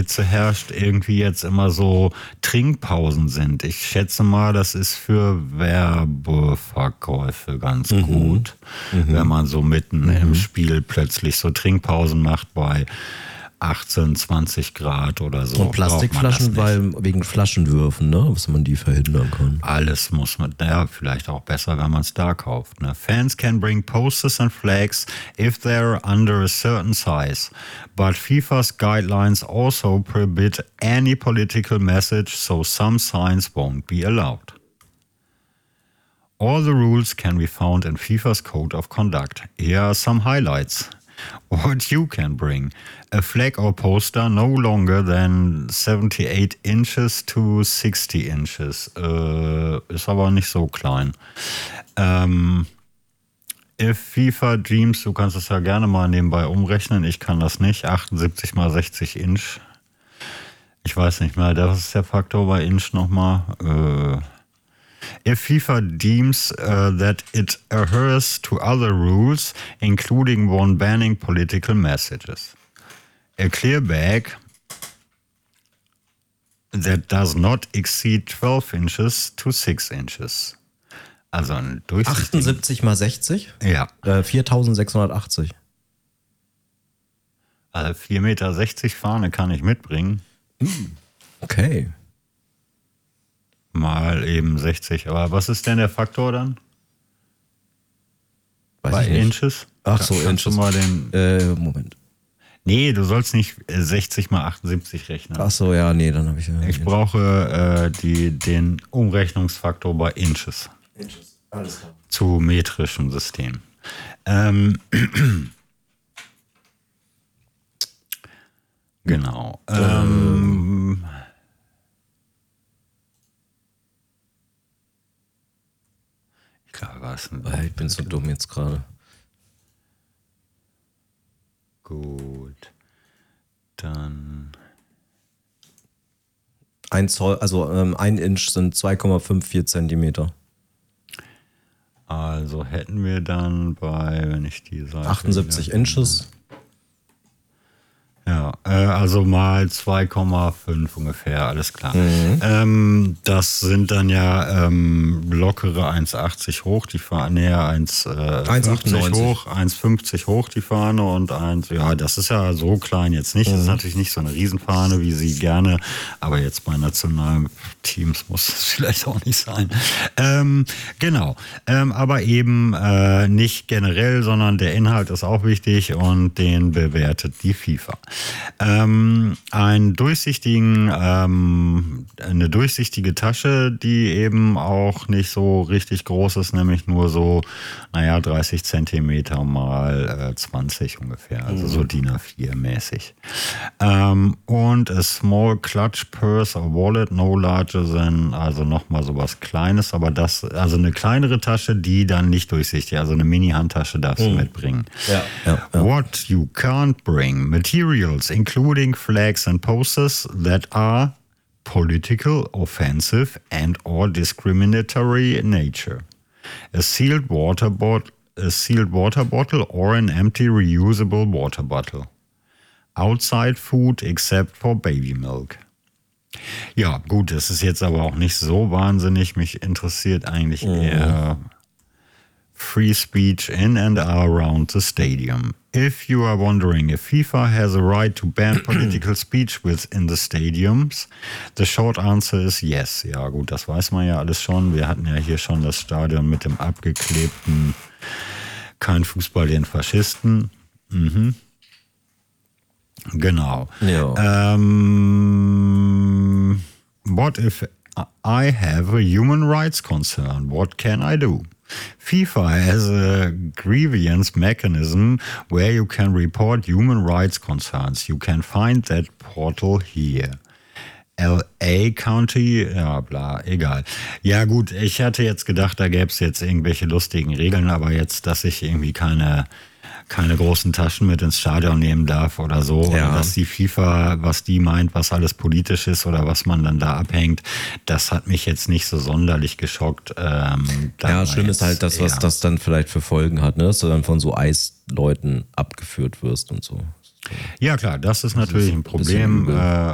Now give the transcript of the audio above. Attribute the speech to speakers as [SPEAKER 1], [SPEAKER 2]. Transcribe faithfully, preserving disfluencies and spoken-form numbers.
[SPEAKER 1] Hitze herrscht, irgendwie jetzt immer so Trinkpausen sind. Ich schätze mal, das ist für Werbeverkäufe ganz mhm. gut, mhm. wenn man so mitten mhm. im Spiel plötzlich so Trinkpausen macht bei achtzehn, zwanzig Grad oder so.
[SPEAKER 2] Und Plastikflaschen, weil wegen Flaschenwürfen, ne, was man die verhindern kann.
[SPEAKER 1] Alles muss man, ja, vielleicht auch besser, wenn man es da kauft. Ne? Fans can bring posters and flags if they're under a certain size, but FIFA's guidelines also prohibit any political message, so some signs won't be allowed. All the rules can be found in FIFA's Code of Conduct. Here are some highlights. What you can bring. A flag or poster no longer than seventy-eight inches to sixty inches. Äh, ist aber nicht so klein. Ähm, if FIFA Dreams, du kannst es ja gerne mal nebenbei umrechnen, ich kann das nicht. achtundsiebzig mal sechzig Inch. Ich weiß nicht mehr, das ist der Faktor bei Inch nochmal. Äh, If FIFA deems uh, that it adheres to other rules, including one banning political messages. A clear bag that does not exceed twelve inches to six inches. Also ein durchsichtiger...
[SPEAKER 2] achtundsiebzig mal sechzig?
[SPEAKER 1] Ja.
[SPEAKER 2] Äh, viertausendsechshundertachtzig.
[SPEAKER 1] Also vier Meter sechzig Fahne kann ich mitbringen.
[SPEAKER 2] Okay.
[SPEAKER 1] Mal eben sechzig. Aber was ist denn der Faktor dann?
[SPEAKER 2] Weiß
[SPEAKER 1] Bei
[SPEAKER 2] ich nicht.
[SPEAKER 1] Inches?
[SPEAKER 2] Ach so,
[SPEAKER 1] Kannst
[SPEAKER 2] Inches.
[SPEAKER 1] du mal den...
[SPEAKER 2] Äh, Moment.
[SPEAKER 1] Nee, du sollst nicht sechzig mal achtundsiebzig rechnen.
[SPEAKER 2] Ach so, ja, nee, dann habe ich... Äh,
[SPEAKER 1] ich brauche äh, die, den Umrechnungsfaktor bei Inches.
[SPEAKER 2] Inches, alles klar.
[SPEAKER 1] Zu metrischem System. Ähm, genau. Ähm, ich glaube, was denn?
[SPEAKER 2] Ich bin so dumm jetzt gerade.
[SPEAKER 1] Gut. Dann...
[SPEAKER 2] Ein Zoll, also ähm, ein Inch sind zwei Komma vierundfünfzig Zentimeter.
[SPEAKER 1] Also hätten wir dann bei, wenn ich die Seite...
[SPEAKER 2] achtundsiebzig Inches.
[SPEAKER 1] Ja, äh, also mal zwei Komma fünf ungefähr, alles klar. Mhm. Ähm, das sind dann ja ähm, lockere eins Komma achtzig hoch, die Fahne, näher eins Komma fünfzig hoch, eins Komma fünfzig hoch die Fahne und eins, ja, das ist ja so klein jetzt nicht. Das ist natürlich nicht so eine Riesenfahne, wie sie gerne, aber jetzt bei nationalen Teams muss es vielleicht auch nicht sein. Ähm, genau, ähm, aber eben äh, nicht generell, sondern der Inhalt ist auch wichtig und den bewertet die FIFA. Ähm, einen durchsichtigen, ähm, eine durchsichtige Tasche, die eben auch nicht so richtig groß ist, nämlich nur so, naja, dreißig Zentimeter mal äh, zwanzig ungefähr, also mhm. so D I N A vier mäßig. Ähm, und a small clutch purse or wallet, no larger than, also nochmal sowas Kleines, aber das, also eine kleinere Tasche, die dann nicht durchsichtig, also eine Mini-Handtasche darfst du mhm. mitbringen.
[SPEAKER 2] Ja, ja, ja.
[SPEAKER 1] What you can't bring, materials including flags and posters that are political, offensive and or discriminatory in nature. A sealed water bottle, a sealed water bottle or an empty reusable water bottle. Outside food except for baby milk. Ja, gut, das ist jetzt aber auch nicht so wahnsinnig. Mich interessiert eigentlich mhm. eher free speech in and around the stadium. If you are wondering if FIFA has a right to ban political speech within the stadiums, the short answer is yes. Ja gut, das weiß man ja alles schon. Wir hatten ja hier schon das Stadion mit dem abgeklebten kein Fußball den Faschisten. Mhm. Genau.
[SPEAKER 2] Ja.
[SPEAKER 1] Um, what if I have a human rights concern? What can I do? FIFA has a grievance mechanism where you can report human rights concerns. You can find that portal here. L A County, ja bla, egal. Ja gut, ich hatte jetzt gedacht, da gäbe es jetzt irgendwelche lustigen Regeln, aber jetzt, dass ich irgendwie keine keine großen Taschen mit ins Stadion nehmen darf oder so. Ja. Oder dass die FIFA, was die meint, was alles politisch ist oder was man dann da abhängt, das hat mich jetzt nicht so sonderlich geschockt. Ähm,
[SPEAKER 2] ja, schlimm ist halt das, was eher. das dann vielleicht für Folgen hat, ne? Dass du dann von so Eisleuten abgeführt wirst und so.
[SPEAKER 1] Ja klar, das ist natürlich ein Problem. Äh,